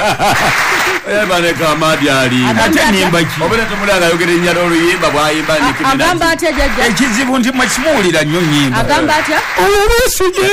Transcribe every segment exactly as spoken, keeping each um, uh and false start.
Ebane kamadi ali. Ate nyimba ki. Obera tumulanga yogere nyalo oluyimba bwayimba nikimina. Agamba atya jajja. Ekizibu ndi mwakimuulira nnyo nyimba. Agamba atya? Olubisuje.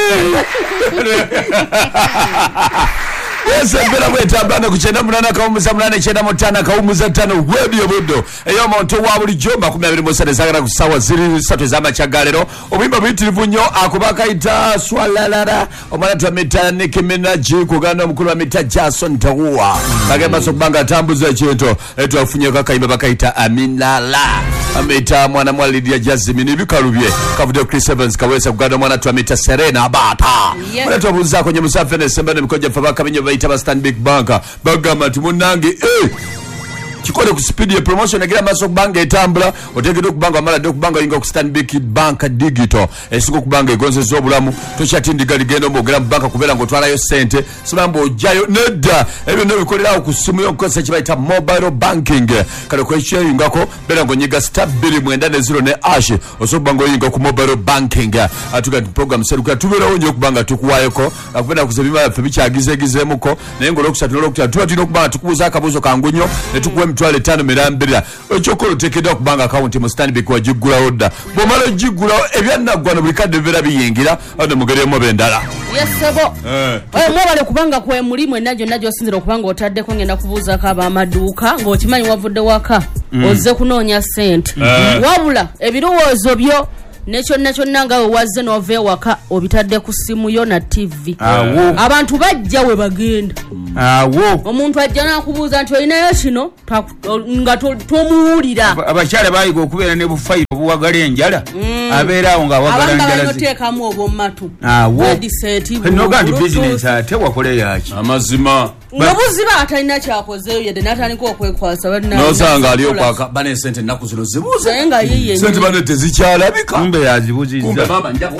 Esembera bwetambana ku kyenda munana kawumuza munana kyenda mutana kawumuza ttano radio buddo eyo omuntu wa bulijjo makumi abiri mu ssatu ezagala ku ssaawa ziri ssatu ez'amakyagalero obuyimba buyitirivu nnyo akuba kayita swalalala omwana twamita Nicki Minaj kuganda omukulu wa mita Jason Tawuwa bagenda okuba nga atambuza ekintu etwafunyeko akayimba bakayita Aminala amita mwana mwa Lydia Jasmine ibikalubye kavude Chris Evans kawesa kuganda omwana twamita Serena Abata mwana twabuuzaako nye musafe nesemba nemikoja faba kabinyo bayita ba Stanbic Bank bagamba nti munnange eh kikole ku speed ya promotion agira maso kubanga etambula otegedde okubanga amala de okubanga yinga ku Stanbic Bank digital esiko kubanga egonzezo obulamu tokyatindika ligendo mbogera mu banka kubera ngo twalayo sente sibambo ojayo nedda ebyo ndo bikolera ku simu yokosa kibayita mobile banking kale ko ekyo yingako bera ngo nyiga star two mwenda ne zero ne ash osobanga yinga ku mobile banking atuga program seruka tubera onyo kubanga tukuwayeko akubera kuzebima yafe bikyagizegizemu naye ngo lokusatu lokutatu tuba tinokubanga tukubuza akabuzo kangunyo ne tukuwe twale tano mirambira ekyo tekeda okubanga account mu Stanbic wa jigula order bomalo jigula ebyanagwana bulikade vera biyingira ado mugeremo bendala yesebo eh eh mwabale kubanga kwe mulimu enajo najo sinzira okubanga otadde ko ngenda kubuza kaba amaduka ng'okimanyi wavudde waka mm. Oze kunoonya sente mm. Wabula ebirowozo byo necho necho nanga wazze nove waka obitadde ku simu yo na T V awo abantu bajja we bagenda awo omuntu ajja nakubuuza nti olinayo kino nga tomuwulira abakyala bayiga okubeera ne bufayiro buwagala enjala abeera awo nga wagala enjala abanga banoteekamu obwomatu awo noga nti business ate wakola yaki amazima nobuziba atalina kyakozeeyo yadde n'atandika okwekwasa nosanga ali okwaka bane sente ennaku zino zibuze naye nga ye sente bane tezikyalabika kumbe yazibuzizza kumbe mama njako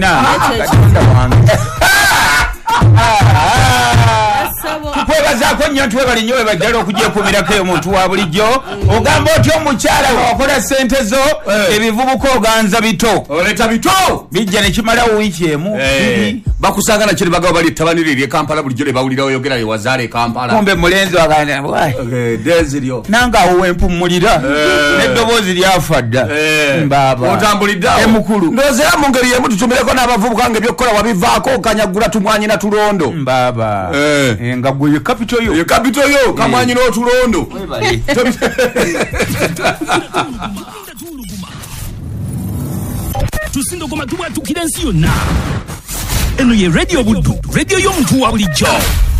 tukwebazaako nnyo twebale nnyo webajjala okugyekumiraku eyo omuntu wa bulijjo ogamba otya omukyala wakola sente zo ebivubuka oganza bito oleta bito bijja nekimalawo wiiki emu bakusanga nakiri bagawo bali tabanirire Kampala bulijjo le bawulira oyogera ye wazaale Kampala kumbe mulenzi waganda bwai deziryo nanga awo wempumulira n'eddoboozi lyafa dda mbaba otambulidda emukulu ndozera mu ngeri yemu tutumireko n'abavubuka nga ebyokukola wabivaako okanyagula tumwanyi na tulondo mbaba nga gwe ye capital yo ye capital yo kamwanyi n'otulondo tusindo goma tuba tukira nsi yonna eno ye radio buddu radio y'omuntu wa bulijjo